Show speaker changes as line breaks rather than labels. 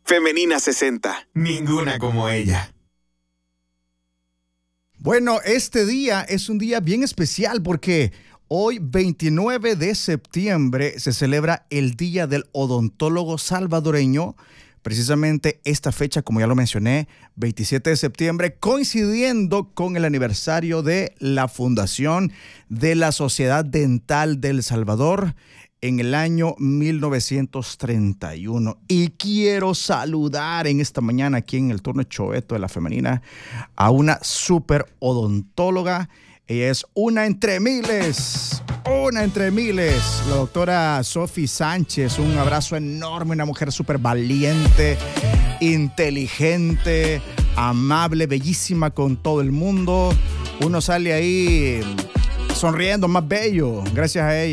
Femenina 60. Ninguna como ella.
Bueno, este día es un día bien especial porque hoy, 29 de septiembre, se celebra el Día del Odontólogo Salvadoreño. Precisamente esta fecha, como ya lo mencioné, 27 de septiembre, coincidiendo con el aniversario de la fundación de la Sociedad Dental del Salvador en el año 1931. Y quiero saludar en esta mañana aquí en el turno choveto de la femenina a una súper odontóloga. Ella es una entre miles, la doctora Sofi Sánchez. Un abrazo enorme, una mujer súper valiente, inteligente, amable, bellísima con todo el mundo. Uno sale ahí sonriendo, más bello, gracias a ella.